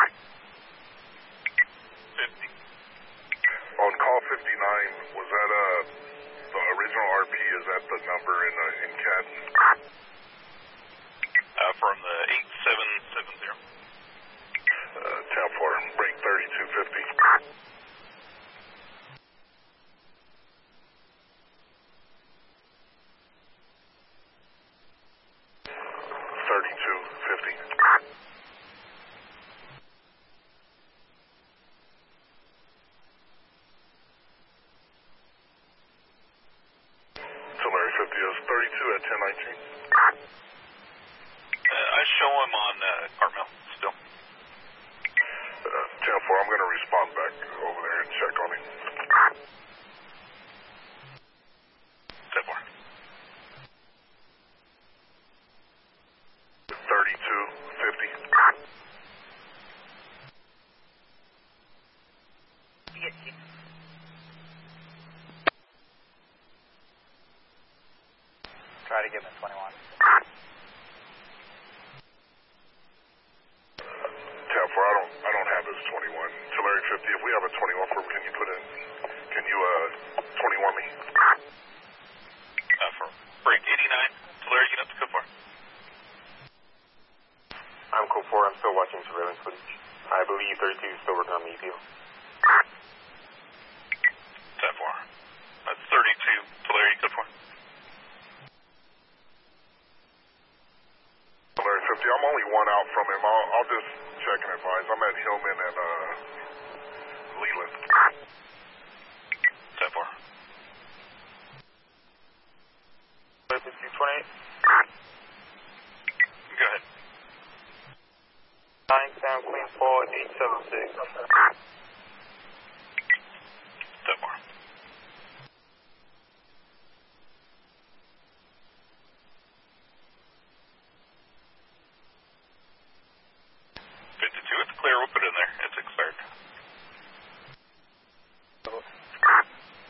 50. On call 59, was that the original RP? Is that the number in CAD? From the 8770. 10-4, break 3250. 3250. Tulare 50 is 32 at 1019. I show him on Carmel still. 10-4, I'm going to respond back over there and check on him. 10-4. 3250. Try to give him 21. 10-4, I don't have his 21. Tulare 50, if we have a 21 for him, can you put in? Can you 21 me? For break 89, Tulare, get up to code 4. I'm code 4, I'm still watching surveillance footage. I believe 32 is still working on the EPO. 10-4. That's 32, Tulare, code 4. Tulare 50, I'm only one out from him. I'll just check and advise. I'm at Hillman and Leland. 10-4. 5228. Go ahead. 9 Sound Clean Fall 876. 10-4. 52, it's clear, we'll put it in there. It's a